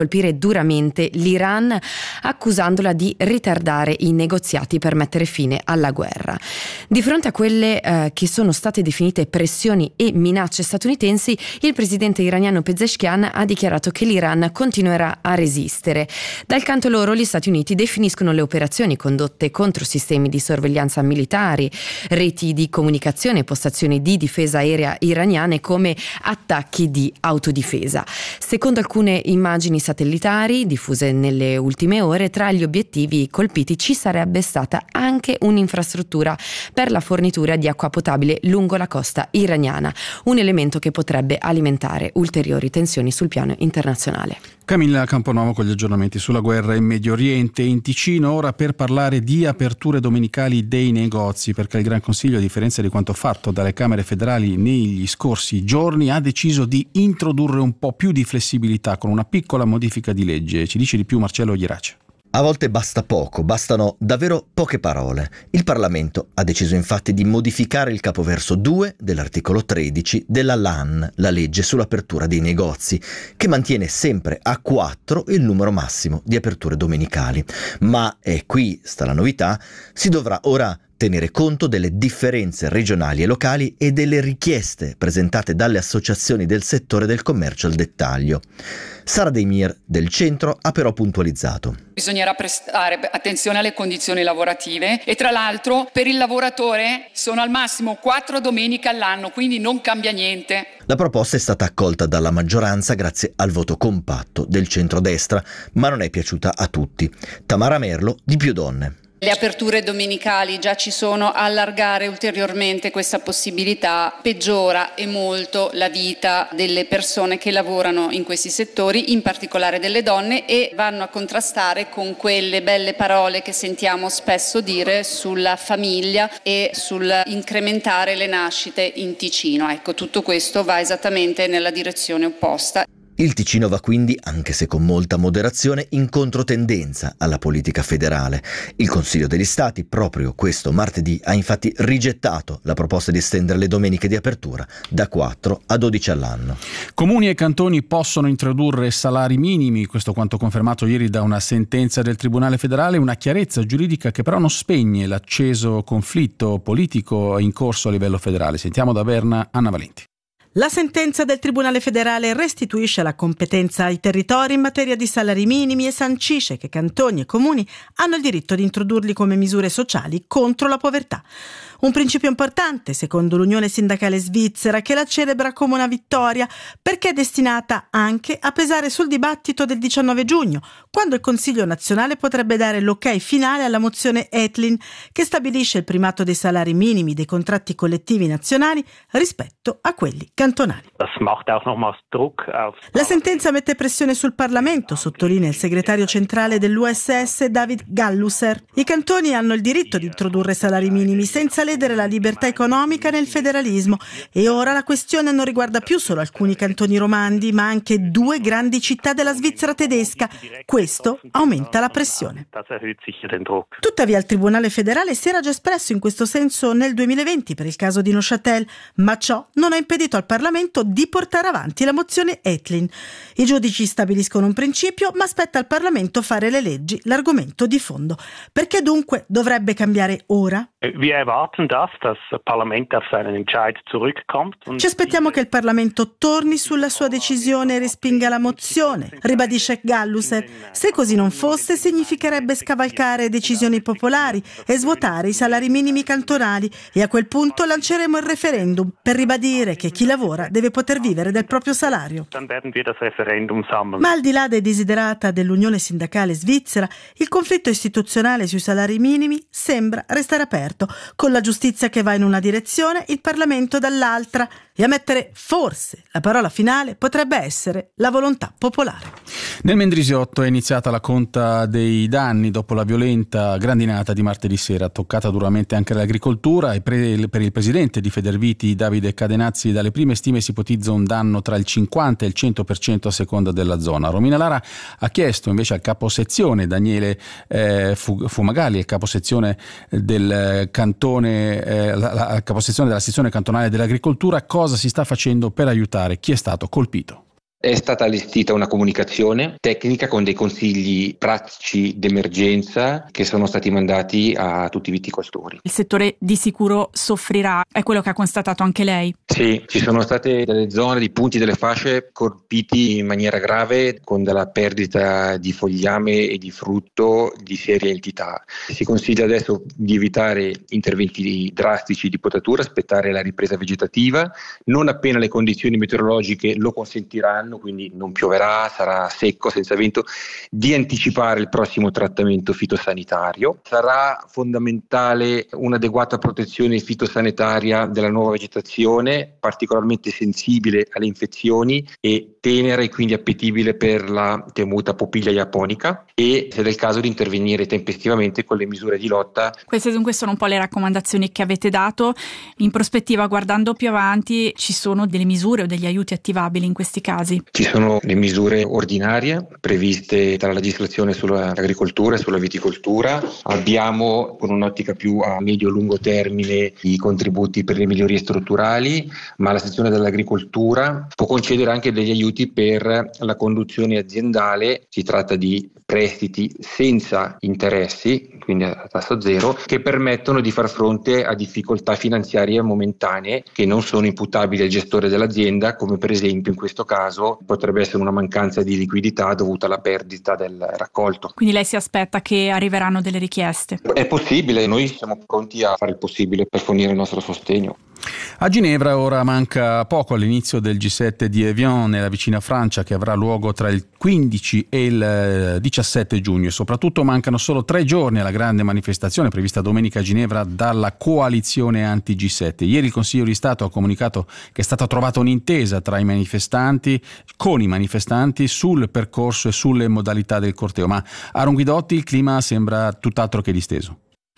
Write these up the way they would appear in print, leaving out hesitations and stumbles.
colpire duramente l'Iran, accusandola di ritardare i negoziati per mettere fine alla guerra. Di fronte a quelle che sono state definite pressioni e minacce statunitensi, il presidente iraniano Pezeshkian ha dichiarato che l'Iran continuerà a resistere. Dal canto loro, gli Stati Uniti definiscono le operazioni condotte contro sistemi di sorveglianza militari, reti di comunicazione e postazioni di difesa aerea iraniane come attacchi di autodifesa. Secondo alcune immagini satellitari diffuse nelle ultime ore, tra gli obiettivi colpiti ci sarebbe stata anche un'infrastruttura per la fornitura di acqua potabile lungo la costa iraniana, un elemento che potrebbe alimentare ulteriori tensioni sul piano internazionale. Camilla Camponovo con gli aggiornamenti sulla guerra in Medio Oriente. In Ticino ora per parlare di aperture domenicali dei negozi, perché il Gran Consiglio, a differenza di quanto fatto dalle Camere federali negli scorsi giorni, ha deciso di introdurre un po' più di flessibilità con una piccola modifica di legge. Ci dice di più Marcello Ierace. A volte basta poco, bastano davvero poche parole. Il Parlamento ha deciso infatti di modificare il capoverso 2 dell'articolo 13 della LAN, la legge sull'apertura dei negozi, che mantiene sempre a 4 il numero massimo di aperture domenicali. Ma, e qui sta la novità, si dovrà ora tenere conto delle differenze regionali e locali e delle richieste presentate dalle associazioni del settore del commercio al dettaglio. Sara Demir del centro ha però puntualizzato. Bisognerà prestare attenzione alle condizioni lavorative e tra l'altro per il lavoratore sono al massimo 4 domeniche all'anno, quindi non cambia niente. La proposta è stata accolta dalla maggioranza grazie al voto compatto del centrodestra, ma non è piaciuta a tutti. Tamara Merlo di Più Donne. Le aperture domenicali già ci sono, allargare ulteriormente questa possibilità peggiora e molto la vita delle persone che lavorano in questi settori, in particolare delle donne, e vanno a contrastare con quelle belle parole che sentiamo spesso dire sulla famiglia e sul incrementare le nascite in Ticino. Ecco, tutto questo va esattamente nella direzione opposta. Il Ticino va quindi, anche se con molta moderazione, in controtendenza alla politica federale. Il Consiglio degli Stati, proprio questo martedì, ha infatti rigettato la proposta di estendere le domeniche di apertura da 4 a 12 all'anno. Comuni e cantoni possono introdurre salari minimi, questo quanto confermato ieri da una sentenza del Tribunale federale, una chiarezza giuridica che però non spegne l'acceso conflitto politico in corso a livello federale. Sentiamo da Berna Anna Valenti. La sentenza del Tribunale federale restituisce la competenza ai territori in materia di salari minimi e sancisce che cantoni e comuni hanno il diritto di introdurli come misure sociali contro la povertà. Un principio importante, secondo l'Unione Sindacale Svizzera, che la celebra come una vittoria perché è destinata anche a pesare sul dibattito del 19 giugno, quando il Consiglio nazionale potrebbe dare l'ok finale alla mozione Etlin, che stabilisce il primato dei salari minimi dei contratti collettivi nazionali rispetto a quelli cantonali. La sentenza mette pressione sul Parlamento, sottolinea il segretario centrale dell'USS David Gallusser. I cantoni hanno il diritto di introdurre salari minimi senza ledere la libertà economica nel federalismo e ora la questione non riguarda più solo alcuni cantoni romandi, ma anche 2 grandi città della Svizzera tedesca. Questo aumenta la pressione. Tuttavia il Tribunale federale si era già espresso in questo senso nel 2020 per il caso di Neuchâtel, ma ciò non ha impedito al Parlamento di portare avanti la mozione Etlin. I giudici stabiliscono un principio, ma spetta al Parlamento fare le leggi, l'argomento di fondo. Perché dunque dovrebbe cambiare ora? Ci aspettiamo che il Parlamento torni sulla sua decisione e respinga la mozione, ribadisce Gallusser. Se così non fosse, significherebbe scavalcare decisioni popolari e svuotare i salari minimi cantonali e a quel punto lanceremo il referendum per ribadire che chi lavora deve poter vivere del proprio salario. Ma al di là dei desiderata dell'Unione Sindacale Svizzera, il conflitto istituzionale sui salari minimi sembra restare aperto, con la giustizia che va in una direzione, il Parlamento dall'altra, e a mettere forse la parola finale potrebbe essere la volontà popolare. Nel Mendrisiotto è iniziata la conta dei danni dopo la violenta grandinata di martedì sera, toccata duramente anche l'agricoltura, e per il presidente di Federviti Davide Cadenazzi dalle prime stime si ipotizza un danno tra il 50 e il 100% a seconda della zona. Romina Lara ha chiesto invece al caposezione Daniele Fumagalli, il caposezione del cantone, la caposezione della sezione cantonale dell'agricoltura, cosa si sta facendo per aiutare chi è stato colpito. È stata allestita una comunicazione tecnica con dei consigli pratici d'emergenza che sono stati mandati a tutti i viticoltori. Il settore di sicuro soffrirà, è quello che ha constatato anche lei? Sì, ci sono state delle zone, dei punti, delle fasce colpiti in maniera grave con della perdita di fogliame e di frutto di seria entità. Si consiglia adesso di evitare interventi drastici di potatura, aspettare la ripresa vegetativa, non appena le condizioni meteorologiche lo consentiranno, quindi non pioverà, sarà secco, senza vento, di anticipare il prossimo trattamento fitosanitario. Sarà fondamentale un'adeguata protezione fitosanitaria della nuova vegetazione, particolarmente sensibile alle infezioni e tenera e quindi appetibile per la temuta Popillia japonica, e se del caso di intervenire tempestivamente con le misure di lotta. Queste dunque sono un po' le raccomandazioni che avete dato. In prospettiva, guardando più avanti, ci sono delle misure o degli aiuti attivabili in questi casi? Ci sono le misure ordinarie previste dalla legislazione sull'agricoltura e sulla viticoltura. Abbiamo, con un'ottica più a medio-lungo termine, i contributi per le migliorie strutturali, ma la sezione dell'agricoltura può concedere anche degli aiuti per la conduzione aziendale. Si tratta di prestiti senza interessi, quindi a tasso zero, che permettono di far fronte a difficoltà finanziarie momentanee che non sono imputabili al gestore dell'azienda, come per esempio in questo caso potrebbe essere una mancanza di liquidità dovuta alla perdita del raccolto. Quindi lei si aspetta che arriveranno delle richieste? È possibile, noi siamo pronti a fare il possibile per fornire il nostro sostegno. A Ginevra ora manca poco all'inizio del G7 di Evian nella vicina Francia, che avrà luogo tra il 15 e il 17 giugno, e soprattutto mancano solo 3 giorni alla grande manifestazione prevista domenica a Ginevra dalla coalizione anti-G7. Ieri il Consiglio di Stato ha comunicato che è stata trovata un'intesa con i manifestanti sul percorso e sulle modalità del corteo, ma Aaron Guidotti, il clima sembra tutt'altro che disteso.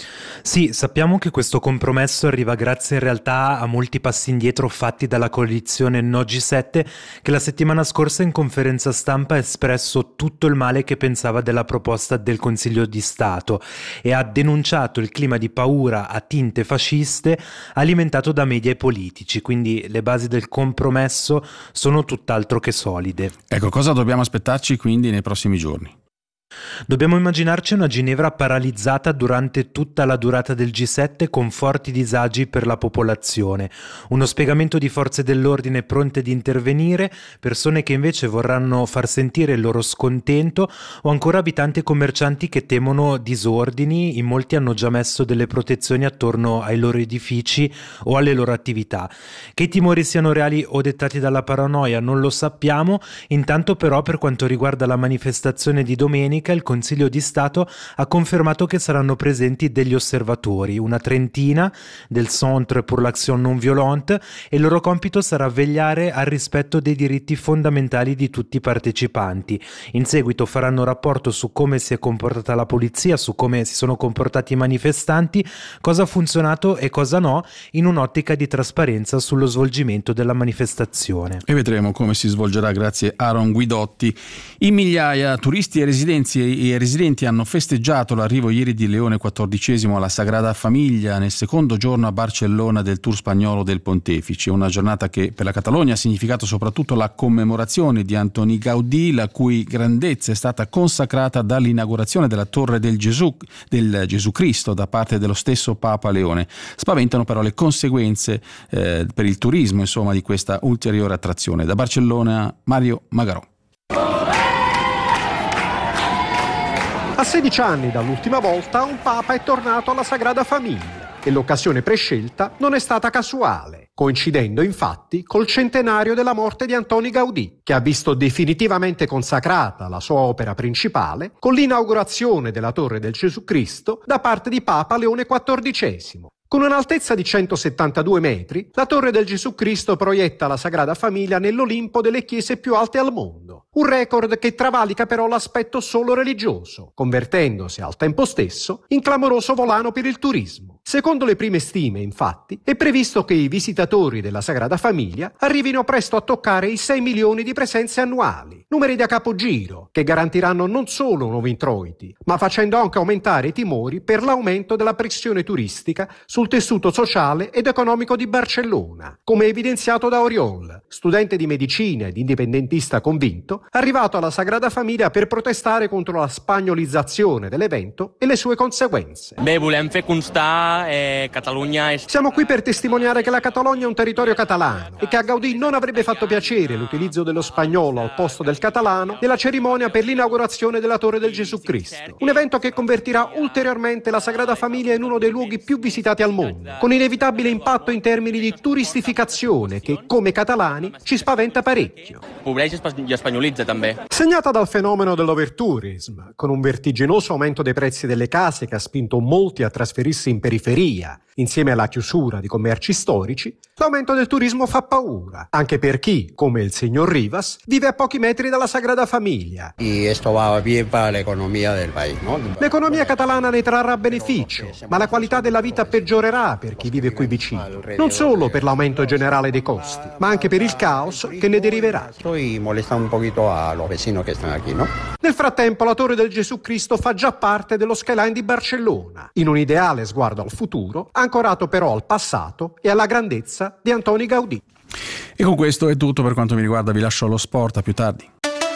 Sì, sappiamo che questo compromesso arriva grazie in realtà a molti passi indietro fatti dalla coalizione No G7, che la settimana scorsa in conferenza stampa ha espresso tutto il male che pensava della proposta del Consiglio di Stato e ha denunciato il clima di paura a tinte fasciste alimentato da media e politici, quindi le basi del compromesso sono tutt'altro che solide. Ecco, cosa dobbiamo aspettarci quindi nei prossimi giorni? Dobbiamo immaginarci una Ginevra paralizzata durante tutta la durata del G7 con forti disagi per la popolazione, uno spiegamento di forze dell'ordine pronte ad intervenire, persone che invece vorranno far sentire il loro scontento o ancora abitanti e commercianti che temono disordini. In molti hanno già messo delle protezioni attorno ai loro edifici o alle loro attività. Che i timori siano reali o dettati dalla paranoia non lo sappiamo, intanto però per quanto riguarda la manifestazione di domenica il Consiglio di Stato ha confermato che saranno presenti degli osservatori, una trentina del Centre pour l'Action Non Violente, e il loro compito sarà vegliare al rispetto dei diritti fondamentali di tutti i partecipanti. In seguito faranno rapporto su come si è comportata la polizia, su come si sono comportati i manifestanti, cosa ha funzionato e cosa no, in un'ottica di trasparenza sullo svolgimento della manifestazione. E vedremo come si svolgerà grazie a Aaron Guidotti. In migliaia turisti e residenti hanno festeggiato l'arrivo ieri di Leone XIV alla Sagrada Famiglia nel secondo giorno a Barcellona del tour spagnolo del Pontefice, una giornata che per la Catalogna ha significato soprattutto la commemorazione di Antoni Gaudì, la cui grandezza è stata consacrata dall'inaugurazione della Torre del Gesù Cristo da parte dello stesso Papa Leone. Spaventano però le conseguenze per il turismo, di questa ulteriore attrazione. Da Barcellona, Mario Magarò. A 16 anni dall'ultima volta un papa è tornato alla Sagrada Famiglia e l'occasione prescelta non è stata casuale, coincidendo infatti col centenario della morte di Antoni Gaudì, che ha visto definitivamente consacrata la sua opera principale con l'inaugurazione della Torre del Gesù Cristo da parte di Papa Leone XIV. Con un'altezza di 172 metri, la Torre del Gesù Cristo proietta la Sagrada Famiglia nell'Olimpo delle chiese più alte al mondo. Un record che travalica però l'aspetto solo religioso, convertendosi al tempo stesso in clamoroso volano per il turismo. Secondo le prime stime, infatti, è previsto che i visitatori della Sagrada Famiglia arrivino presto a toccare i 6 milioni di presenze annuali, numeri da capogiro, che garantiranno non solo nuovi introiti, ma facendo anche aumentare i timori per l'aumento della pressione turistica sul tessuto sociale ed economico di Barcellona, come evidenziato da Oriol, studente di medicina ed indipendentista convinto, arrivato alla Sagrada Famiglia per protestare contro la spagnolizzazione dell'evento e le sue conseguenze. Volem fer constar Catalunya. Siamo qui per testimoniare che la Catalogna è un territorio catalano e che a Gaudí non avrebbe fatto piacere l'utilizzo dello spagnolo al posto del catalano nella cerimonia per l'inaugurazione della Torre del Gesù Cristo. Un evento che convertirà ulteriormente la Sagrada Famiglia in uno dei luoghi più visitati al mondo, con inevitabile impatto in termini di turistificazione che, come catalani, ci spaventa parecchio. Gli spagnolizza també. Segnata dal fenomeno dell'overtourism, con un vertiginoso aumento dei prezzi delle case che ha spinto molti a trasferirsi in periferia, insieme alla chiusura di commerci storici, l'aumento del turismo fa paura, anche per chi, come il signor Rivas, vive a pochi metri dalla Sagrada Famiglia. L'economia catalana ne trarrà beneficio, ma la qualità della vita peggiorerà per chi vive qui vicino, non solo per l'aumento generale dei costi, ma anche per il caos che ne deriverà. Nel frattempo la Torre del Gesù Cristo fa già parte dello skyline di Barcellona, in un ideale sguardo al futuro, ancorato però al passato e alla grandezza di Antoni Gaudí. E con questo è tutto per quanto mi riguarda, vi lascio allo sport, a più tardi.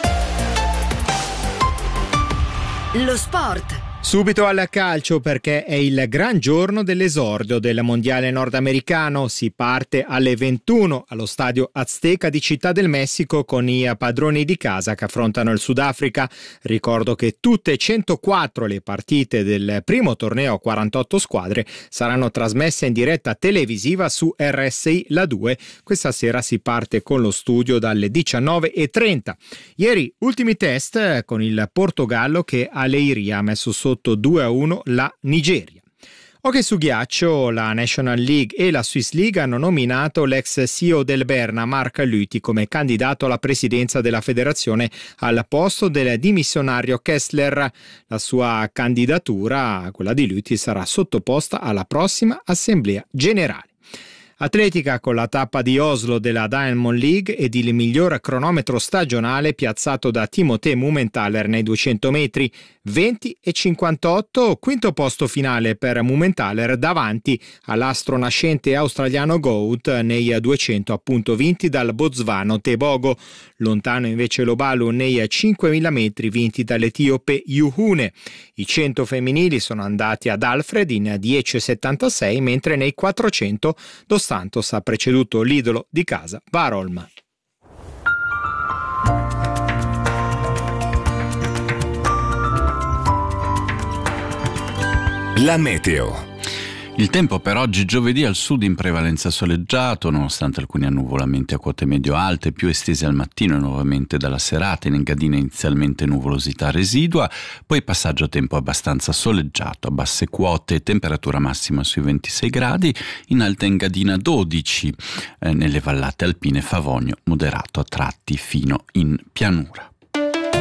Lo sport. Subito al calcio, perché è il gran giorno dell'esordio del mondiale nordamericano. Si parte alle 21 allo stadio Azteca di Città del Messico con i padroni di casa che affrontano il Sudafrica. Ricordo che tutte 104 le partite del primo torneo a 48 squadre saranno trasmesse in diretta televisiva su RSI La 2. Questa sera si parte con lo studio dalle 19:30. Ieri ultimi test con il Portogallo che a Leiria ha messo sotto 2-1 la Nigeria. Hockey su ghiaccio, la National League e la Swiss League hanno nominato l'ex CEO del Berna, Mark Lüthi, come candidato alla presidenza della federazione al posto del dimissionario Kessler. La sua candidatura, quella di Lüthi, sarà sottoposta alla prossima assemblea generale. Atletica con la tappa di Oslo della Diamond League ed il miglior cronometro stagionale piazzato da Timothée Mumenthaler nei 200 metri, 20:58, quinto posto finale per Mumenthaler davanti all'astro nascente australiano Gout nei 200 appunto vinti dal botswano Tebogo. Lontano invece l'Obalu nei 5.000 metri vinti dall'etiope Yuhune. I 100 femminili sono andati ad Alfred in 10:76, mentre nei 400 Dos Santos ha preceduto l'idolo di casa Warholm. La meteo. Il tempo per oggi giovedì al sud in prevalenza soleggiato, nonostante alcuni annuvolamenti a quote medio-alte più estesi al mattino e nuovamente dalla serata, in Engadina inizialmente nuvolosità residua, poi passaggio a tempo abbastanza soleggiato, a basse quote, temperatura massima sui 26 gradi, in alta Engadina 12, nelle vallate alpine Favonio moderato a tratti fino in pianura.